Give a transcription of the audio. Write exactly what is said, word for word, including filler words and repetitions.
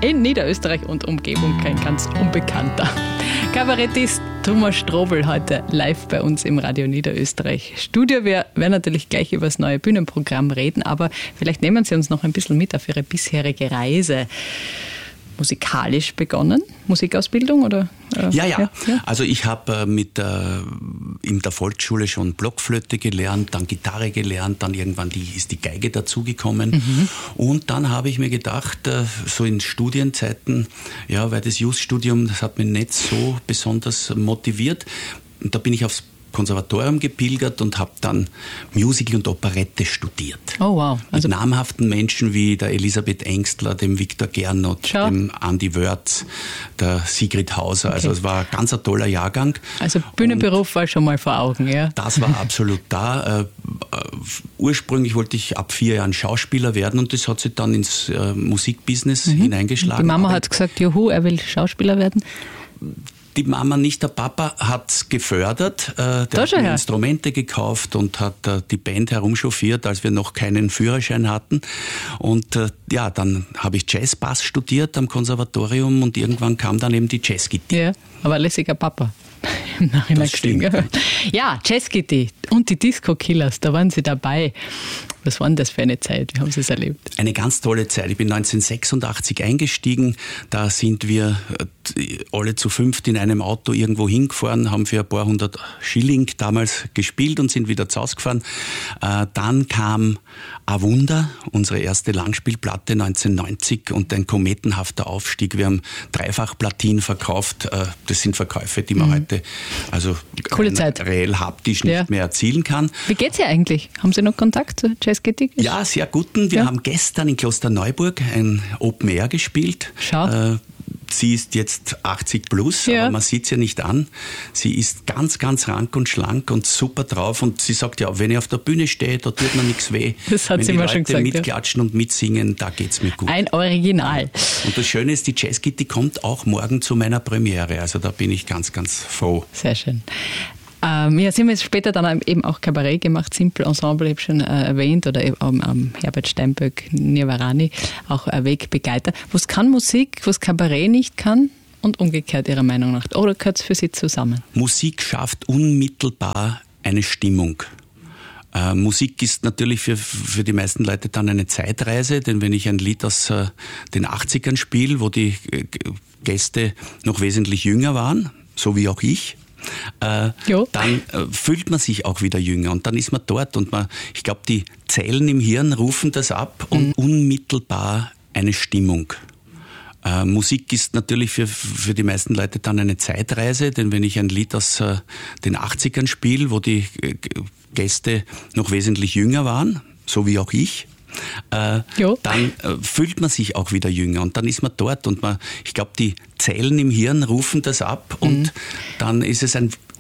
in Niederösterreich und Umgebung kein ganz Unbekannter. Kabarettist Thomas Strobl heute live bei uns im Radio Niederösterreich Studio. Wir werden natürlich gleich über das neue Bühnenprogramm reden, aber vielleicht nehmen Sie uns noch ein bisschen mit auf Ihre bisherige Reise. Musikalisch begonnen? Musikausbildung? Oder, äh, ja, ja, ja. Also ich habe äh, mit äh, in der Volksschule schon Blockflöte gelernt, dann Gitarre gelernt, dann irgendwann die, ist die Geige dazugekommen. Mhm. Und dann habe ich mir gedacht, äh, so in Studienzeiten, ja, weil das Just-Studium, das hat mich nicht so besonders motiviert. Und da bin ich aufs Konservatorium gepilgert und habe dann Musical und Operette studiert. Oh wow. Also mit namhaften Menschen wie der Elisabeth Engstler, dem Viktor Gernot, Schau. dem Andi Wörth, der Sigrid Hauser. Okay. Also es war ein ganz ein toller Jahrgang. Also Bühnenberuf und war schon mal vor Augen, ja? Das war absolut da. Äh, ursprünglich wollte ich ab vier Jahren Schauspieler werden und das hat sich dann ins äh, Musikbusiness mhm. hineingeschlagen. Die Mama Aber hat gesagt, juhu, er will Schauspieler werden. Die Mama, nicht der Papa, hat's gefördert. Äh, der hat mir Instrumente gekauft und hat äh, die Band herumchauffiert, als wir noch keinen Führerschein hatten. Und äh, ja, dann habe ich Jazzbass studiert am Konservatorium und irgendwann kam dann eben die Jazzgitarre. Ja, aber lässiger Papa. Im Nachhinein gesehen. Ja, Jazzgitarre und die Disco Killers, da waren Sie dabei. Was war denn das für eine Zeit? Wie haben Sie es erlebt? Eine ganz tolle Zeit. Ich bin neunzehnhundertsechsundachtzig eingestiegen. Da sind wir alle zu fünft in einem Auto irgendwo hingefahren, haben für ein paar hundert Schilling damals gespielt und sind wieder zu Hause gefahren. Dann kam A Wunder, unsere erste Langspielplatte neunzehnhundertneunzig und ein kometenhafter Aufstieg. Wir haben dreifach Platin verkauft. Das sind Verkäufe, die man mhm. heute also reell haptisch nicht ja. mehr erzielen kann. Wie geht's ihr eigentlich? Haben Sie noch Kontakt zu Jazzgitarre? Ja, sehr guten. Wir ja. haben gestern in Klosterneuburg ein Open Air gespielt. Schau. Äh, Sie ist jetzt achtzig plus, ja. aber man sieht sie ja nicht an. Sie ist ganz, ganz rank und schlank und super drauf. Und sie sagt ja, wenn ich auf der Bühne stehe, da tut mir nichts weh. Das hat wenn sie die mal Leute schon gesagt. mitklatschen ja. und mitsingen, da geht's mir gut. Ein Original. Und das Schöne ist, die Jazzgitarre kommt auch morgen zu meiner Premiere. Also da bin ich ganz, ganz froh. Sehr schön. Ähm, ja, Sie haben jetzt später dann eben auch Kabarett gemacht, Simple Ensemble, ich habe schon äh, erwähnt, oder eben ähm, Herbert Steinböck, Nirvarani, auch äh, Wegbegleiter. Was kann Musik, was Kabarett nicht kann? Und umgekehrt Ihrer Meinung nach? Oder gehört es für Sie zusammen? Musik schafft unmittelbar eine Stimmung. Äh, Musik ist natürlich für, für die meisten Leute dann eine Zeitreise, denn wenn ich ein Lied aus äh, den achtzigern spiele, wo die äh, Gäste noch wesentlich jünger waren, so wie auch ich, Äh, dann äh, fühlt man sich auch wieder jünger und dann ist man dort und man, ich glaube, die Zellen im Hirn rufen das ab und mhm. unmittelbar eine Stimmung. Äh, Musik ist natürlich für, für die meisten Leute dann eine Zeitreise, denn wenn ich ein Lied aus äh, den achtzigern spiele, wo die äh, Gäste noch wesentlich jünger waren, so wie auch ich, Äh, dann äh, fühlt man sich auch wieder jünger und dann ist man dort und man, ich glaube, die Zellen im Hirn rufen das ab und mhm. dann ist es ein